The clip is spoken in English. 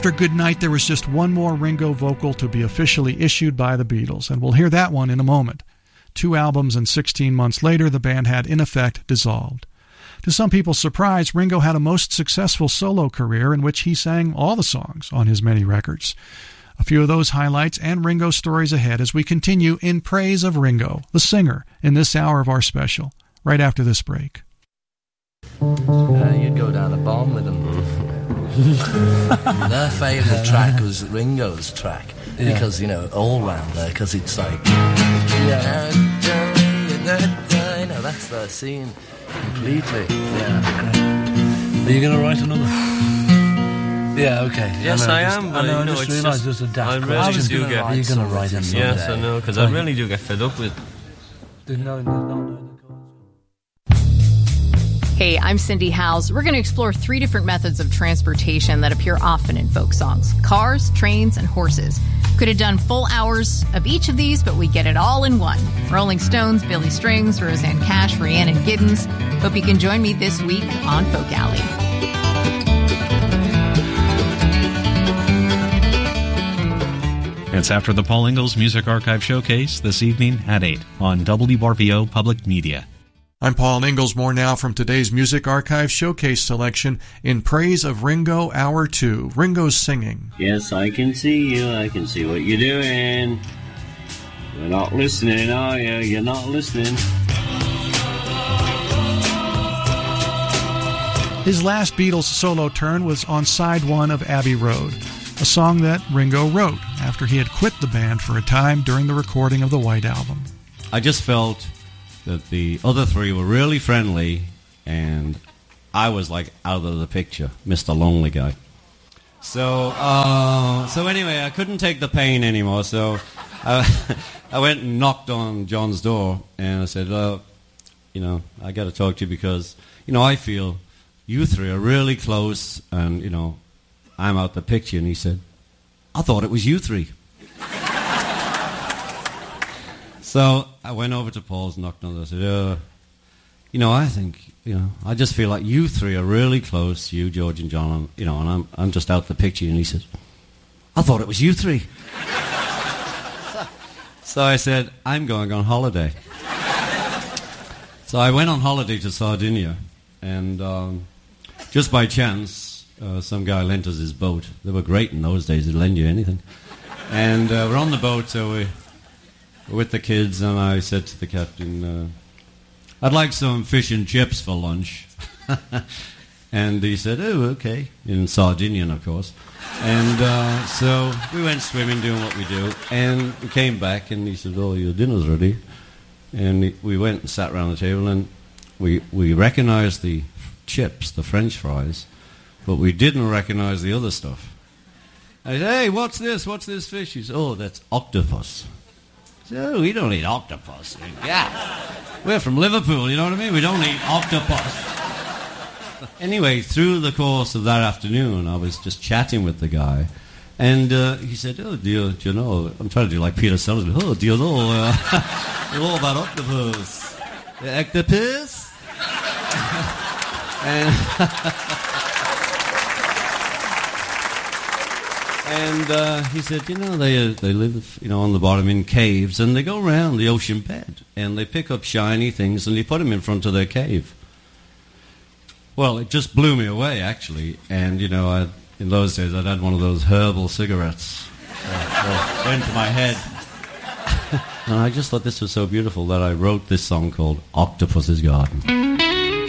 After Goodnight, there was just one more Ringo vocal to be officially issued by the Beatles, and we'll hear that one in a moment. 2 albums and 16 months later, the band had, in effect, dissolved. To some people's surprise, Ringo had a most successful solo career in which he sang all the songs on his many records. A few of those highlights and Ringo stories ahead as we continue in praise of Ringo, the singer, in this hour of our special, right after this break. You'd go down a bomb with them. Their favourite track was Ringo's track, because, you know, all round there, because it's like... You know, that's their scene completely. Yeah. Are you going to write another? Yeah, okay. Yes, I am. But I just realised there's a daft I really do get... Are you going to write him someday? Yes, I know, because I really do get fed up with... Hey, I'm Cindy Howes. We're going to explore 3 different methods of transportation that appear often in folk songs: cars, trains, and horses. Could have done full hours of each of these, but we get it all in one. Rolling Stones, Billy Strings, Rosanne Cash, Rhiannon Giddens. Hope you can join me this week on Folk Alley. It's after the Paul Ingalls Music Archive Showcase this evening at 8 on WRVO Public Media. I'm Paul Ingalls. More now from today's Music Archive Showcase selection in praise of Ringo, Hour 2. Ringo's singing. Yes, I can see you. I can see what you're doing. You're not listening, are you? You're not listening. His last Beatles solo turn was on side 1 of Abbey Road, a song that Ringo wrote after he had quit the band for a time during the recording of the White Album. I just felt that the other 3 were really friendly, and I was like out of the picture, Mr. Lonely Guy. So anyway, I couldn't take the pain anymore, so I went and knocked on John's door, and I said, I got to talk to you because, I feel you 3 are really close, and, I'm out the picture. And he said, I thought it was you 3. So I went over to Paul's, knocked on it. I said, I think, I just feel like you 3 are really close, you, George, and John, and I'm just out the picture. And he said, I thought it was you 3. So I said, I'm going on holiday. So I went on holiday to Sardinia, and just by chance, some guy lent us his boat. They were great in those days, they'd lend you anything. And we're on the boat, so we're with the kids, and I said to the captain, I'd like some fish and chips for lunch. And he said, oh, okay, in Sardinian, of course. And so we went swimming, doing what we do, and we came back, and he said, oh, your dinner's ready. And we went and sat around the table, and we recognized the chips, the French fries, but we didn't recognize the other stuff. I said, hey, what's this? What's this fish? He said, oh, that's octopus. So we don't eat octopus. Yeah. We're from Liverpool, you know what I mean? We don't eat octopus. Anyway, through the course of that afternoon, I was just chatting with the guy, and he said, oh, do you know, I'm trying to do like Peter Sellers, oh, do you know, you know about octopus? Octopus? And he said, they live, on the bottom in caves, and they go around the ocean bed, and they pick up shiny things, and they put them in front of their cave. Well, it just blew me away, actually. And, in those days, I'd had one of those herbal cigarettes. So it went to my head. And I just thought this was so beautiful that I wrote this song called Octopus's Garden.